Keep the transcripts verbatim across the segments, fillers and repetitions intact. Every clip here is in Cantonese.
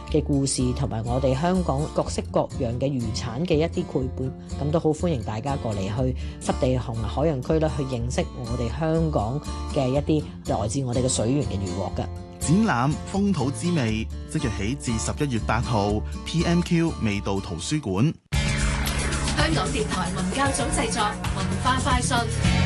嘅故事，同埋我哋香港各式各樣嘅漁產嘅一啲繪本，咁都好歡迎大家過嚟去濕地同埋海洋區咧，去認識我哋香港嘅一啲來自我哋嘅水源嘅漁獲嘅。 展覽風土之味，即日起至十一月八號 ，P M Q 味道圖書館。 香港電台文教組製作文化快訊。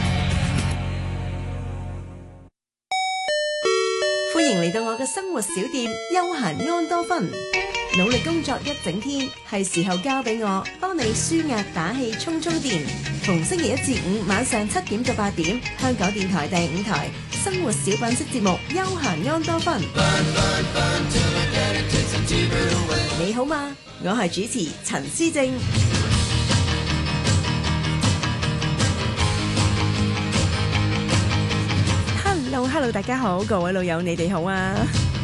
歡迎嚟到我嘅生活小店休閒安多芬。努力工作一整天，係時候交俾我幫你舒壓打氣充充電。逢星期一至五晚上七點到八點，香港電台第五台生活小品式節目休閒安多芬。你好嗎？我係主持陳思正。Hello， 大家好，各位老友，你哋好啊！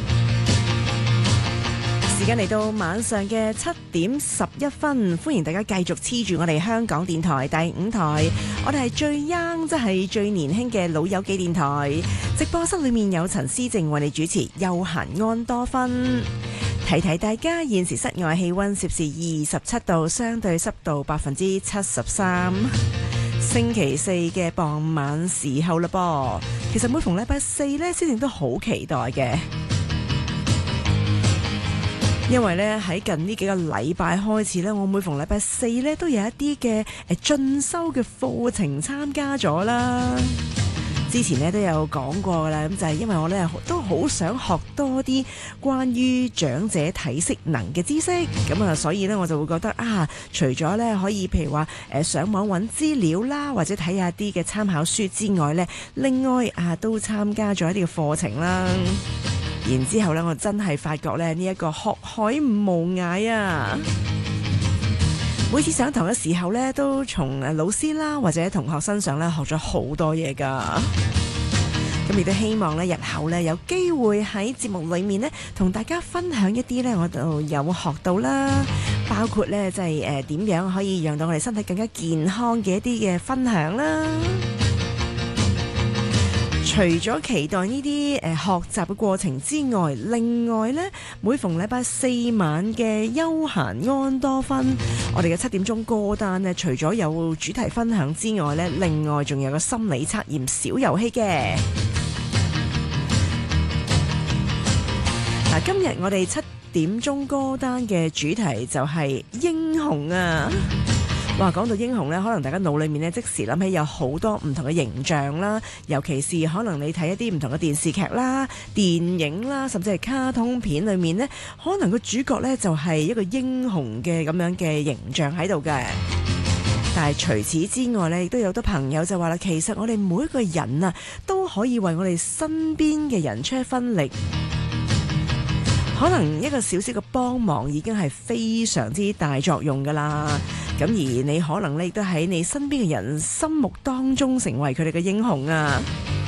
時間嚟到晚上嘅七點十一分，歡迎大家繼續黐住我哋香港電台第五台，我哋係最 young， 即係最年輕嘅老友記電台。直播室裏面有陳思正為你主持休閒安多芬。提提大家，現時室外氣溫攝氏二十七度，相對濕度百分之七十三。星期四嘅傍晚時候啦噃，其實每逢禮拜四呢，思正都好期待嘅，因為呢，喺近呢幾個禮拜開始呢，我每逢禮拜四呢，都有一啲嘅誒進修嘅課程參加咗啦。之前咧都有講過噶啦，咁就係因為我咧都好想學多啲關於長者體適能嘅知識，咁啊，所以咧我就會覺得啊，除咗咧可以譬如話誒上網揾資料啦，或者睇下啲嘅參考書之外咧，另外啊都參加咗一啲嘅課程啦。然之後咧，我真係發覺咧呢一個學海無涯啊！每次上堂嘅時候咧，都從誒老師啦或者同學身上咧學咗好多嘢噶。咁亦都希望咧日後咧有機會喺節目裏面咧同大家分享一啲咧我度有學到啦，包括咧即係誒點樣可以讓到我哋身體更加健康嘅一啲嘅分享啦。除咗期待呢啲誒學習嘅過程之外，另外呢，每逢禮拜四晚嘅休閒安多芬，我哋嘅七點鐘歌單呢，除咗有主題分享之外呢，另外仲有個心理測驗小遊戲嘅。嗱，今日我哋七點鐘歌單嘅主題就係英雄啊！哇，講到英雄呢，可能大家腦裏面呢即時諗起有好多唔同嘅形象啦，尤其是可能你睇一啲唔同嘅電視劇啦、電影啦，甚至係卡通片裏面呢，可能個主角呢就係一個英雄嘅咁樣嘅形象喺度嘅。但係除此之外呢，亦都有好多朋友就話啦，其實我哋每一個人啊，都可以為我哋身邊嘅人出一分力。可能一個小小嘅幫忙已經係非常之大作用㗎啦。咁而你可能咧亦都喺你身邊嘅人心目當中成為佢哋嘅英雄啊！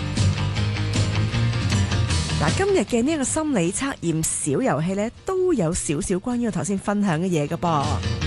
嗱，今日嘅呢一個心理測驗小遊戲呢，都有少少關於我頭先分享嘅嘢㗎噃。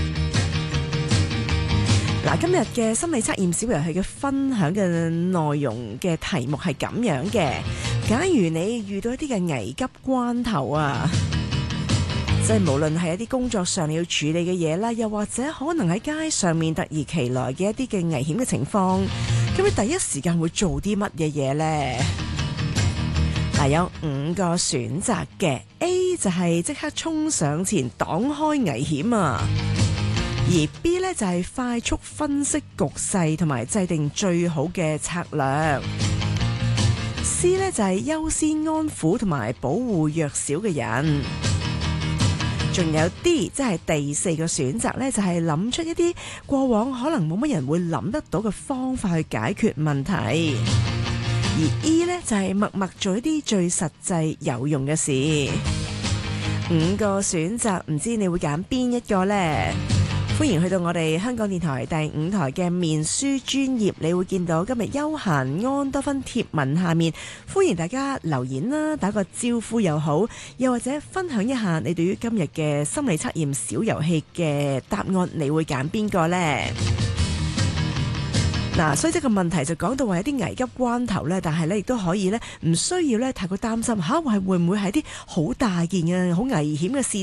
嗱，今日嘅心理測驗小遊戲嘅分享嘅內容嘅題目係咁樣嘅：假如你遇到一啲嘅危急關頭啊，即係無論係一啲工作上你要處理嘅嘢啦，又或者可能喺街上面突如其來嘅一啲嘅危險嘅情況，咁你第一時間會做啲乜嘢嘢呢？嗱，有五個選擇嘅。 A 就係即刻衝上前擋開危險啊，而 B 呢就係快速分析局勢同埋制定最好嘅策略。C 呢就係優先安撫同埋保護弱小嘅人。仲有 D 即係第四個選擇呢，就係諗出一啲過往可能冇乜人會諗得到嘅方法去解決問題。而 E 呢就係默默做一啲最實際有用嘅事。五個選擇，唔知你會揀邊一個呢？歡迎去到我哋香港電台第五台嘅面書專頁，你會見到今日休閒安多芬貼文下面，歡迎大家留言啦，打個招呼又好，又或者分享一下你對於今日嘅心理測驗小遊戲嘅答案，你會揀邊個呢？嗱，所以即個問題就講到話有啲危急關頭咧，但係咧亦都可以咧，唔需要咧太過擔心嚇，係會唔會係啲好大件嘅好危險嘅事